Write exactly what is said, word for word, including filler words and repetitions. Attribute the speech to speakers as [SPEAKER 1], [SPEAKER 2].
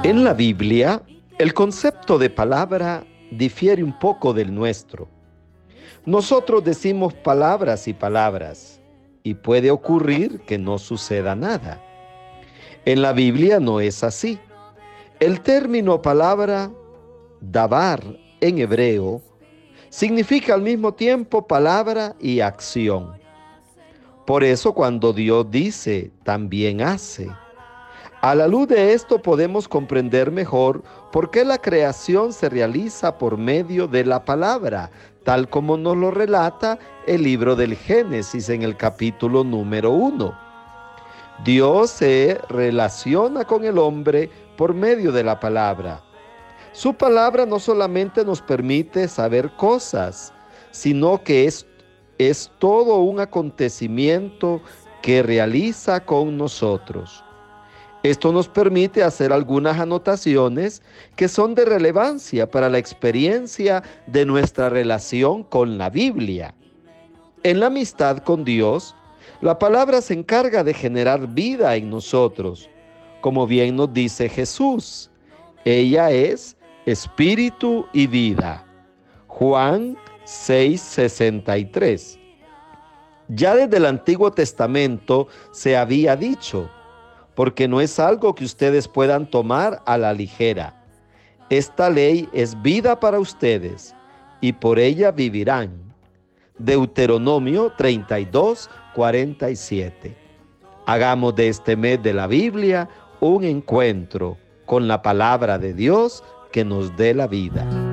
[SPEAKER 1] En la Biblia, el concepto de palabra difiere un poco del nuestro. Nosotros decimos palabras y palabras, y puede ocurrir que no suceda nada. En la Biblia no es así. El término palabra, dabar en hebreo, significa al mismo tiempo palabra y acción. Por eso cuando Dios dice, también hace. A la luz de esto podemos comprender mejor por qué la creación se realiza por medio de la palabra, tal como nos lo relata el libro del Génesis en el capítulo número uno. Dios se relaciona con el hombre por medio de la palabra. Su palabra no solamente nos permite saber cosas, sino que es, es todo un acontecimiento que realiza con nosotros. Esto nos permite hacer algunas anotaciones que son de relevancia para la experiencia de nuestra relación con la Biblia. En la amistad con Dios, la palabra se encarga de generar vida en nosotros, como bien nos dice Jesús. Ella es espíritu y vida. Juan seis sesenta y tres. Ya desde el Antiguo Testamento se había dicho, porque no es algo que ustedes puedan tomar a la ligera. Esta ley es vida para ustedes, y por ella vivirán. Deuteronomio treinta y dos, cuarenta y siete. Hagamos de este mes de la Biblia un encuentro con la palabra de Dios que nos dé la vida.